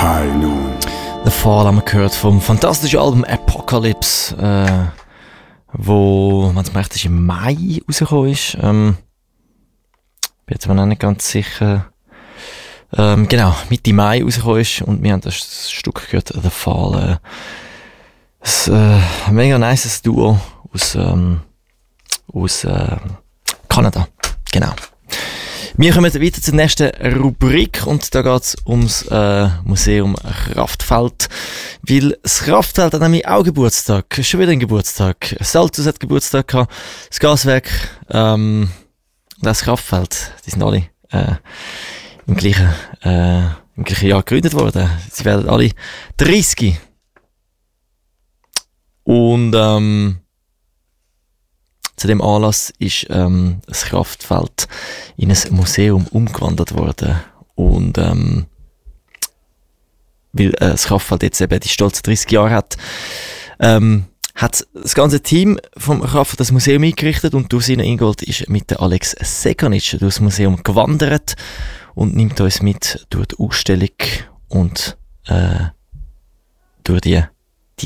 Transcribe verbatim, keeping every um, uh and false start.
High Noon. The Fall haben wir gehört vom fantastischen Album Apocalypse, äh, wo, wenn es mir recht ist, im Mai rausgekommen ist. Ähm, bin jetzt aber noch nicht ganz sicher. Ähm, genau, Mitte Mai rausgekommen ist und wir haben das Stück gehört, The Fall. Äh, ein äh, mega nices Duo aus, ähm, aus äh, Kanada. Genau. Wir kommen weiter zur nächsten Rubrik und da geht es ums äh, Museum Kraftfeld. Weil das Kraftfeld hat nämlich auch Geburtstag, schon wieder einen Geburtstag. Saltus hat Geburtstag gehabt, das Gaswerk ähm, und das Kraftfeld, die sind alle äh, im, gleichen, äh, im gleichen Jahr gegründet worden. Sie werden alle dreißig. Und ähm, zu dem Anlass ist ähm, das Kraftfeld in ein Museum umgewandelt worden. Und ähm, weil äh, das Kraftfeld jetzt eben die stolzen dreißig Jahre hat, ähm, hat das ganze Team vom Kraftfeld das Museum eingerichtet und Ursina Ingold ist mit der Alex Seganitsch durch das Museum gewandert und nimmt uns mit durch die Ausstellung und äh, durch die